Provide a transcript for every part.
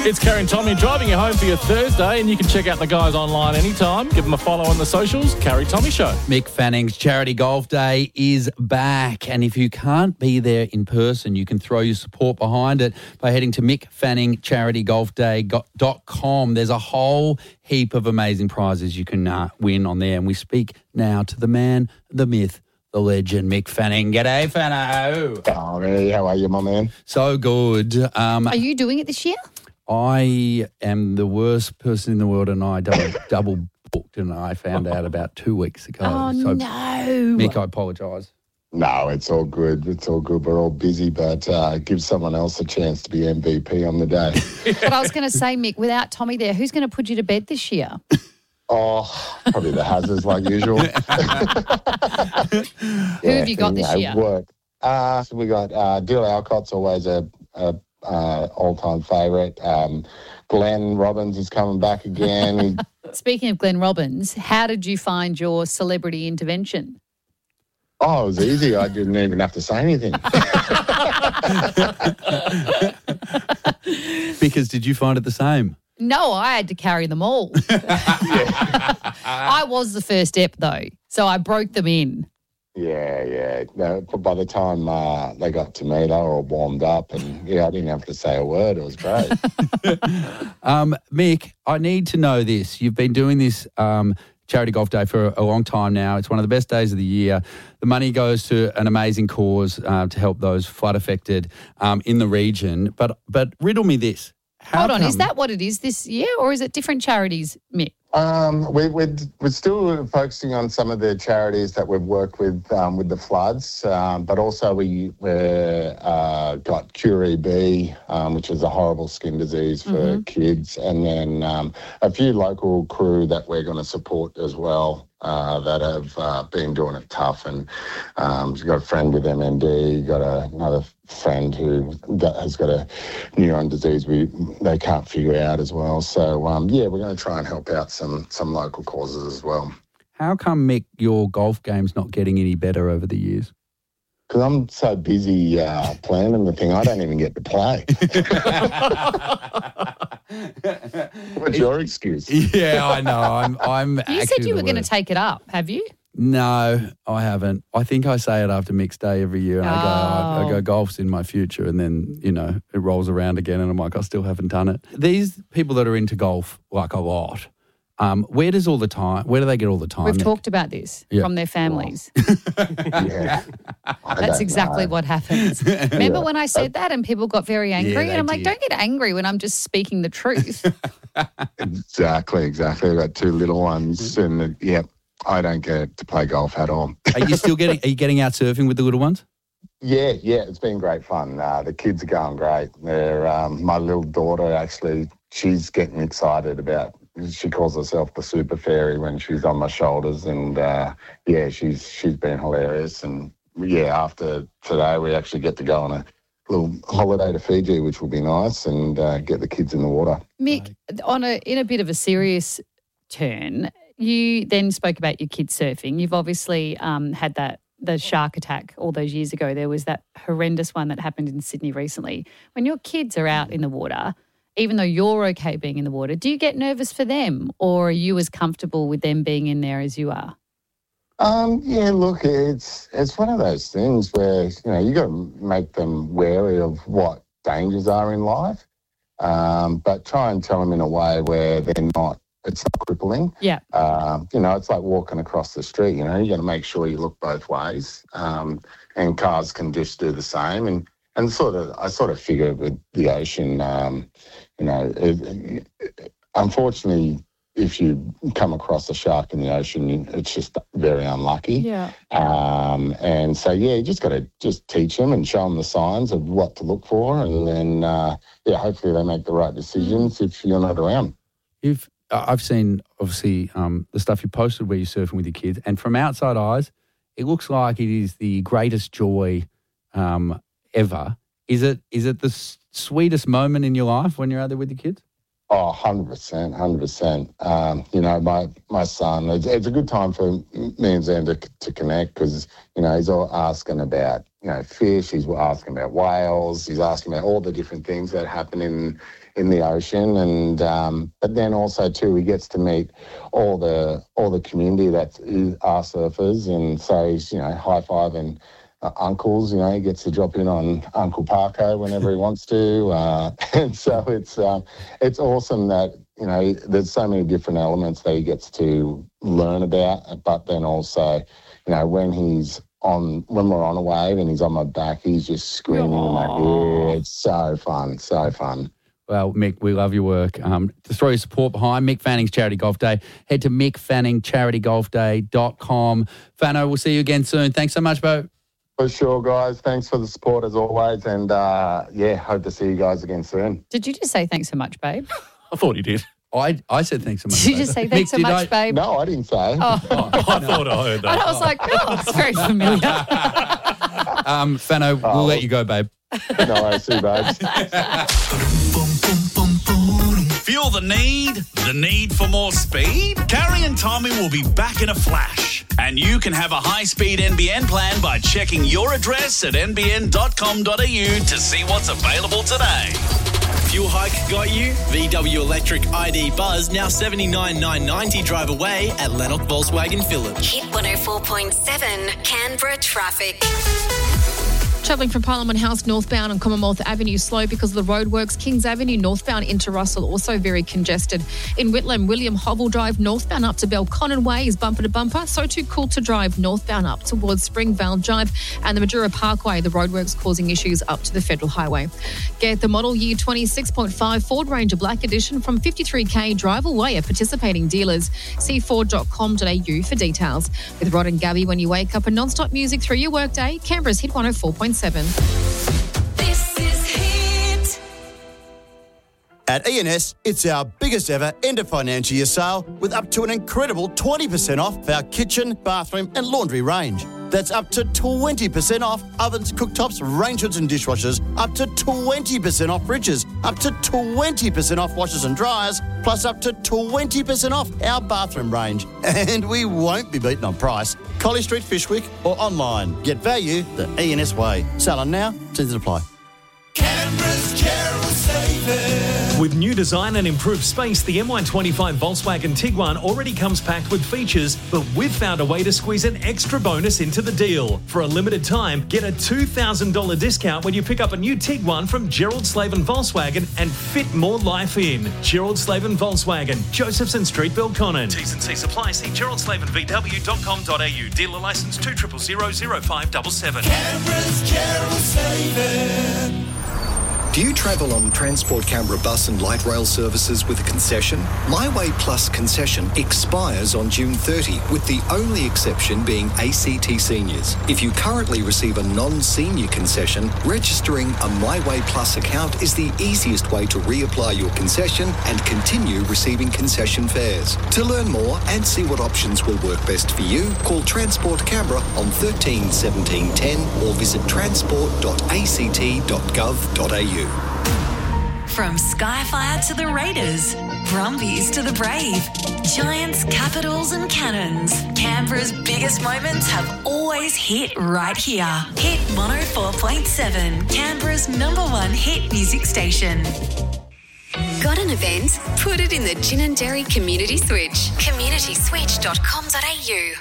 It's Kerry and Tommy driving you home for your Thursday, and you can check out the guys online anytime. Give them a follow on the socials. Kerry Tommy Show. Mick Fanning's Charity Golf Day is back, and if you can't be there in person, you can throw your support behind it by heading to mickfanningcharitygolfday.com. There's a whole heap of amazing prizes you can win on there, and we speak now to the man, the myth, the legend, Mick Fanning. G'day, Fanno. Oh, hey, how are you, my man? So good. Are you doing it this year? I am the worst person in the world, and I double booked, and I found out about 2 weeks ago. Oh, so, no. Mick, I apologise. No, it's all good. It's all good. We're all busy, but give someone else a chance to be MVP on the day. But I was going to say, Mick, without Tommy there, who's going to put you to bed this year? Oh, probably the Hazards like usual. Who have you got this year? Work. So we got Dill Alcott's always a all-time favourite. Glenn Robbins is coming back again. Speaking of Glenn Robbins, how did you find your celebrity intervention? Oh, it was easy. I didn't even have to say anything. Because did you find it the same? No, I had to carry them all. I was the first ep, though, so I broke them in. Yeah. No, by the time they got to me, they were all warmed up, and I didn't have to say a word. It was great. Mick, I need to know this. You've been doing this Charity Golf Day for a long time now. It's one of the best days of the year. The money goes to an amazing cause to help those flood affected in the region. But riddle me this. Hold on, is that what it is this year, or is it different charities, Mick? We're still focusing on some of the charities that we've worked with the floods, but also we've got Cure-EB, which is a horrible skin disease for kids, and then a few local crew that we're going to support as well that have been doing it tough. And we've got a friend with MND, got another friend who has got a neuron disease they can't figure out as well. So, we're going to try and help out some local causes as well. How come, Mick, your golf game's not getting any better over the years? Because I'm so busy planning the thing, I don't even get to play. What's your excuse? Yeah, I know. I'm. You said you were going to take it up, have you? No, I haven't. I think I say it after Mick's Day every year, and I go, golf's in my future, and then, it rolls around again, and I'm like, I still haven't done it. These people that are into golf, like a lot, where do they get all the time? We've talked about this from their families. Yeah. That's exactly what happens. Remember when I said that and people got very angry? And I'm like, don't get angry when I'm just speaking the truth. Exactly. I've got two little ones, and I don't get to play golf at all. Are you getting out surfing with the little ones? Yeah, it's been great fun. The kids are going great. They're my little daughter, actually, she's getting excited about. She calls herself the super fairy when she's on my shoulders, and she's been hilarious. And after today, we actually get to go on a little holiday to Fiji, which will be nice, and get the kids in the water. Mick, in a bit of a serious turn, you then spoke about your kids surfing. You've obviously had the shark attack all those years ago. There was that horrendous one that happened in Sydney recently. When your kids are out in the water, even though you're okay being in the water, do you get nervous for them, or are you as comfortable with them being in there as you are? Look, it's one of those things where, you got to make them wary of what dangers are in life, but try and tell them in a way where it's not crippling. Yeah. It's like walking across the street, you got to make sure you look both ways, and cars can just do the same. And I sort of figure with the ocean, unfortunately, if you come across a shark in the ocean, it's just very unlucky. Yeah. And so, you just got to just teach them and show them the signs of what to look for, and then, hopefully they make the right decisions if you're not around. I've seen, obviously, the stuff you posted where you're surfing with your kids, and from outside eyes, it looks like it is the greatest joy ever. Is it the sweetest moment in your life when you're out there with your kids? Oh, 100%. My son, it's a good time for me and Xander to connect, because, he's all asking about, fish. He's asking about whales. He's asking about all the different things that happen in the ocean, and but then also too, he gets to meet all the community that are surfers, and so he's high-fiving uncles. He gets to drop in on Uncle Parko whenever he wants to, and so it's awesome that there's so many different elements that he gets to learn about, but then also when we're on a wave and he's on my back, he's just screaming in my ear. It's so fun, so fun. Well, Mick, we love your work. To throw your support behind Mick Fanning's Charity Golf Day, head to mickfanningcharitygolfday.com. Fano, we'll see you again soon. Thanks so much, Bo. For sure, guys. Thanks for the support as always, and hope to see you guys again soon. Did you just say thanks so much, babe? I thought you did. I said thanks so much. Did you just say thanks so much, babe? No, I didn't say. I thought I heard that. And I was like, it's very familiar. Fano, we'll let you go, babe. No, I see, babes. Feel the need for more speed? Carrie and Tommy will be back in a flash. And you can have a high-speed NBN plan by checking your address at nbn.com.au to see what's available today. Fuel hike got you? VW Electric ID Buzz now $79,990 drive away at Lennox Volkswagen Phillip. Hit 104.7 Canberra traffic. Travelling from Parliament House northbound on Commonwealth Avenue slow because of the roadworks. Kings Avenue northbound into Russell also very congested. In Whitlam, William Hobble Drive northbound up to Belconnen Way is bumper to bumper. So too Coulter Drive northbound up towards Springvale Drive and the Madura Parkway. The roadworks causing issues up to the Federal Highway. Get the model year 26.5 Ford Ranger Black Edition from 53k drive away at participating dealers. See Ford.com.au for details. With Rod and Gabby when you wake up and non-stop music through your workday, Canberra's Hit 104.7. This is Hit. At E&S, it's our biggest ever end of financial year sale with up to an incredible 20% off our kitchen, bathroom and laundry range. That's up to 20% off ovens, cooktops, range hoods and dishwashers, up to 20% off fridges, up to 20% off washers and dryers, plus up to 20% off our bathroom range. And we won't be beaten on price. Collie Street, Fishwick or online. Get value the E&S way. Sale on now, terms apply. Canberra's Gerald Saver. With new design and improved space, the MY25 Volkswagen Tiguan already comes packed with features, but we've found a way to squeeze an extra bonus into the deal. For a limited time, get a $2,000 discount when you pick up a new Tiguan from Gerald Slavin Volkswagen and fit more life in. Gerald Slavin Volkswagen, Josephson Street, Belconnen. T's and C's apply. See geraldslavinvw.com.au. Dealer licence 2000577. Canberra's Gerald Slavin. Do you travel on Transport Canberra bus and light rail services with a concession? My Way Plus concession expires on June 30, with the only exception being ACT seniors. If you currently receive a non-senior concession, registering a My Way Plus account is the easiest way to reapply your concession and continue receiving concession fares. To learn more and see what options will work best for you, call Transport Canberra on 13 17 10 or visit transport.act.gov.au. From Skyfire to the Raiders, Brumbies to the Brave, Giants, Capitals and Cannons, Canberra's biggest moments have always hit right here. Hit 104.7, Canberra's #1 hit music station. Got an event? Put it in the Ginninderry Community Switch. communityswitch.com.au.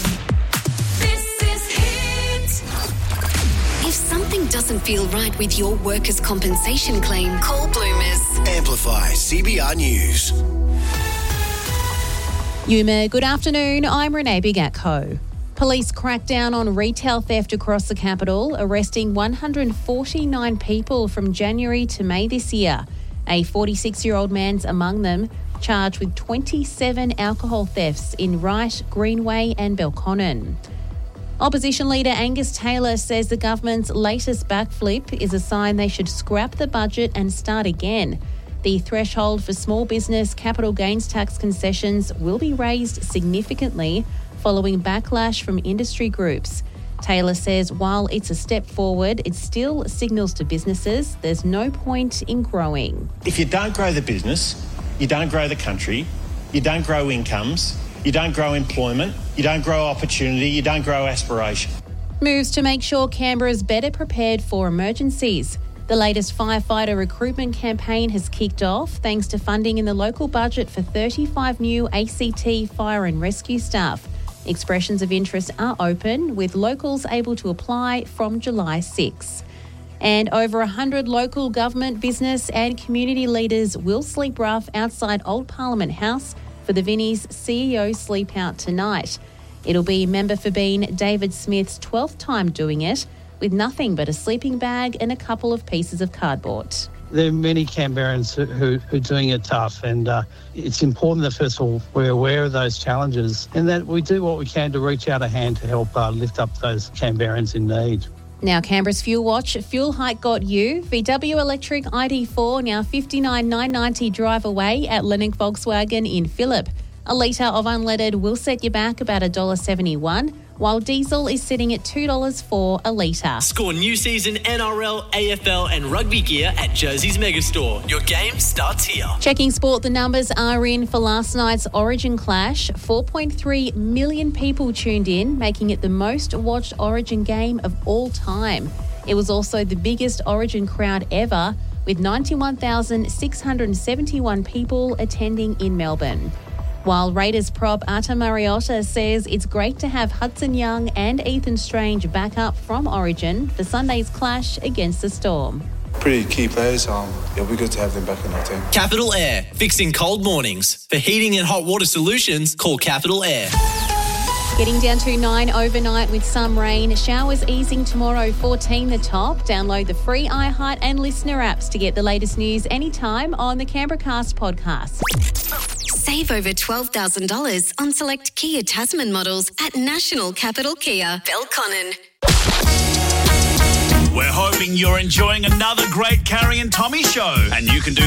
If something doesn't feel right with your workers' compensation claim, call Bloomers. Amplify CBR News. Yuma, good afternoon. I'm Renee Bigatko. Police cracked down on retail theft across the capital, arresting 149 people from January to May this year. A 46-year-old man's among them, charged with 27 alcohol thefts in Wright, Greenway and Belconnen. Opposition leader Angus Taylor says the government's latest backflip is a sign they should scrap the budget and start again. The threshold for small business capital gains tax concessions will be raised significantly following backlash from industry groups. Taylor says while it's a step forward, it still signals to businesses there's no point in growing. If you don't grow the business, you don't grow the country, you don't grow incomes, you don't grow employment, you don't grow opportunity, you don't grow aspiration. Moves to make sure Canberra is better prepared for emergencies. The latest firefighter recruitment campaign has kicked off thanks to funding in the local budget for 35 new ACT fire and rescue staff. Expressions of interest are open, with locals able to apply from July 6. And over 100 local government, business and community leaders will sleep rough outside Old Parliament House for the Vinnie's CEO Sleep Out tonight. It'll be member for Bean David Smith's 12th time doing it, with nothing but a sleeping bag and a couple of pieces of cardboard. There are many Canberrans who are doing it tough, and it's important that, first of all, we're aware of those challenges and that we do what we can to reach out a hand to help lift up those Canberrans in need. Now, Canberra's Fuel Watch, fuel hike got you. VW Electric ID4 now $59,990 drive away at Lennox Volkswagen in Phillip. A litre of unleaded will set you back about $1.71, while diesel is sitting at $2 for a litre. Score new season NRL, AFL and rugby gear at Jersey's Megastore. Your game starts here. Checking sport, the numbers are in for last night's Origin clash. 4.3 million people tuned in, making it the most watched Origin game of all time. It was also the biggest Origin crowd ever, with 91,671 people attending in Melbourne. While Raiders prop Ata Mariota says it's great to have Hudson Young and Ethan Strange back up from Origin for Sunday's clash against the Storm. Pretty key players. It'll be good to have them back in our team. Capital Air, fixing cold mornings. For heating and hot water solutions, call Capital Air. Getting down to 9 overnight with some rain. Showers easing tomorrow, 14 the top. Download the free iHeart and Listener apps to get the latest news anytime on the Canberra Cast podcast. Save over $12,000 on select Kia Tasman models at National Capital Kia, Belconnen. We're hoping you're enjoying another great Carrie and Tommy show. And you can do